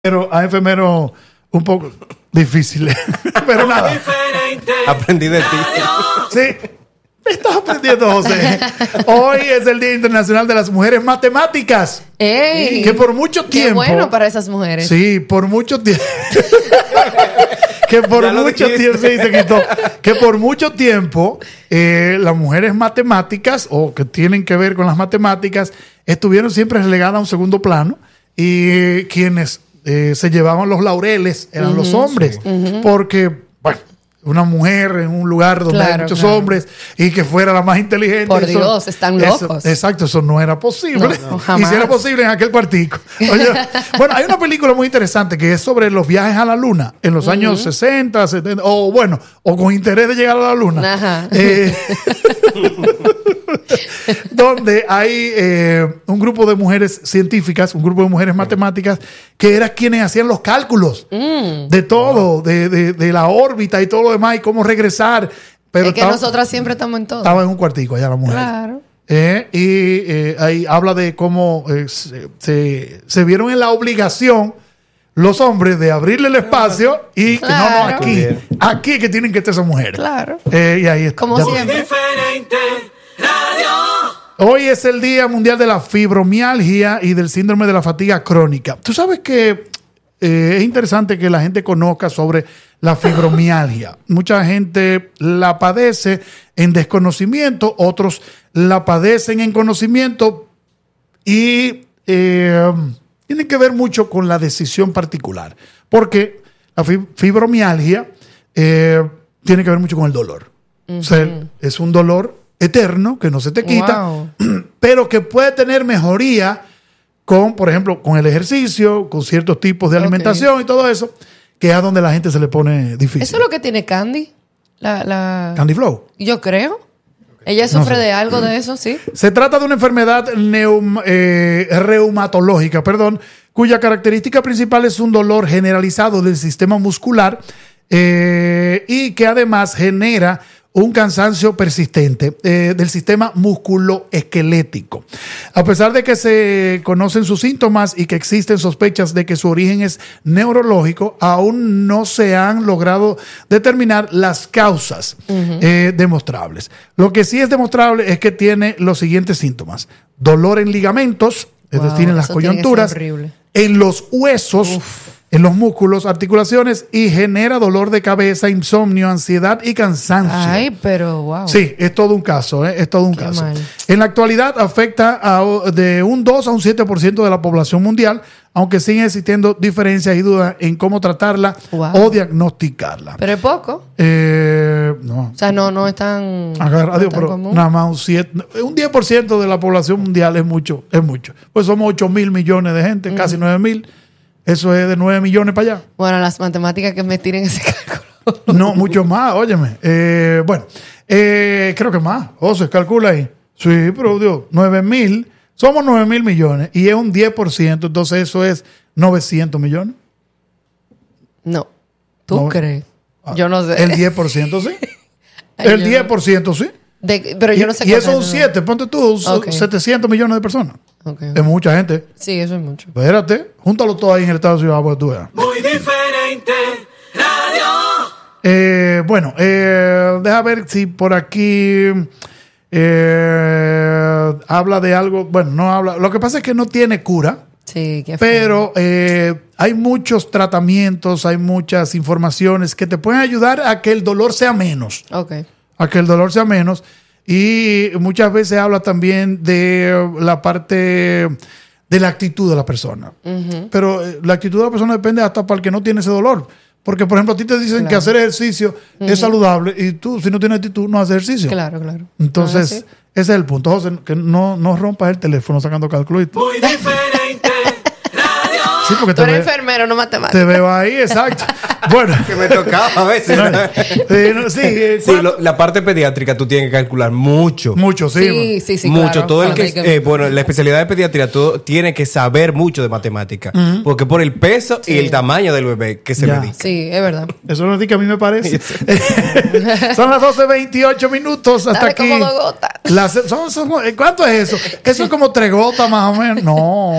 Pero a enfermero un poco difícil. Pero nada. Aprendí de ti. Sí. Estás aprendiendo, José. Hoy es el Día Internacional de las Mujeres Matemáticas. ¡Ey! Que por mucho tiempo. Qué bueno para esas mujeres. Sí, por mucho tiempo. Que por mucho tiempo. Sí, se quitó. Que por mucho tiempo las mujeres matemáticas, o que tienen que ver con las matemáticas, estuvieron siempre relegadas a un segundo plano. Y quienes se llevaban los laureles eran los hombres. Porque, bueno, una mujer en un lugar donde hay muchos hombres y que fuera la más inteligente. Por Dios, están locos. Exacto, eso no era posible. No, jamás. Y si era posible en aquel cuartico. Oye, bueno, hay una película muy interesante que es sobre los viajes a la luna en los años 60, 70, o bueno, o con interés de llegar a la luna. Ajá. Donde hay un grupo de mujeres científicas, un grupo de mujeres matemáticas, que eran quienes hacían los cálculos de todo, de la órbita y todo lo demás, y cómo regresar. Pero es que nosotras siempre estamos en todo. Estaba en un cuartico allá la mujer. Claro. Ahí habla de cómo se vieron en la obligación los hombres de abrirle el espacio y que no, aquí que tienen que estar esas mujeres. Claro. Y ahí está. Como siempre. Hoy es el Día Mundial de la Fibromialgia y del síndrome de la fatiga crónica. Tú sabes que es interesante que la gente conozca sobre la fibromialgia. Mucha gente la padece en desconocimiento, otros la padecen en conocimiento y tienen que ver mucho con la decisión particular. Porque la fibromialgia tiene que ver mucho con el dolor. O sea, es un dolor eterno que no se te quita, pero que puede tener mejoría con, por ejemplo, con el ejercicio, con ciertos tipos de alimentación y todo eso, que es a donde la gente se le pone difícil. ¿Eso es lo que tiene Candy? Candy Flow. Yo creo. ¿Ella sufre de algo de eso? Sí. Se trata de una enfermedad reumatológica, cuya característica principal es un dolor generalizado del sistema muscular y que además genera un cansancio persistente del sistema musculoesquelético. A pesar de que se conocen sus síntomas y que existen sospechas de que su origen es neurológico, aún no se han logrado determinar las causas demostrables. Lo que sí es demostrable es que tiene los siguientes síntomas: dolor en ligamentos, es decir, en las coyunturas, en los huesos, en los músculos, articulaciones, y genera dolor de cabeza, insomnio, ansiedad y cansancio. Ay, pero wow. Sí, es todo un caso, es todo un caso. Mal. En la actualidad afecta de un 2 a un 7% de la población mundial, aunque siguen existiendo diferencias y dudas en cómo tratarla o diagnosticarla. Pero es poco. No. O sea, no es tan, pero común. Nada más un 10% de la población mundial es mucho. Pues somos 8,000 millones de gente, casi 9,000. Eso es de 9 millones para allá. Bueno, las matemáticas que me tiren ese cálculo. No, mucho más, óyeme. Creo que más. Se calcula ahí. Sí, pero Dios, 9,000. Somos 9,000 millones y es un 10%. Entonces eso es 900 millones. No. ¿Tú crees? Yo no sé. El 10% sí. El 10% sí. Pero yo no sé. Y eso es un 7. Ponte tú, 700 millones de personas. Es mucha gente. Sí, eso es mucho. Espérate, júntalo todo ahí en el estado de Ciudad para que tú veas. Muy diferente radio. Deja ver si por aquí habla de algo. Bueno, no habla. Lo que pasa es que no tiene cura. Sí, qué feo. Pero hay muchos tratamientos, hay muchas informaciones que te pueden ayudar a que el dolor sea menos. A que el dolor sea menos. Y muchas veces habla también de la parte de la actitud de la persona. Pero la actitud de la persona depende hasta para el que no tiene ese dolor. Porque, por ejemplo, a ti te dicen que hacer ejercicio es saludable y tú, si no tienes actitud, no haces ejercicio. Claro. Entonces, ese es el punto. José, que no rompas el teléfono sacando cálculos. Muy diferente radio. Sí, porque tú eres enfermero, no matemático. Te veo ahí, exacto. Bueno. Que me tocaba a veces. La parte pediátrica tú tienes que calcular mucho. Mucho, sí. Sí, mucho. Claro. Todo el que la especialidad de pediatría todo tiene que saber mucho de matemática. Porque por el peso y el tamaño del bebé que se medica. Sí, es verdad. Eso no es que a mí me parece. Son las 12:28 minutos hasta Dale aquí. como 2 gotas. ¿Cuánto es eso? Eso es como 3 gotas más o menos. No.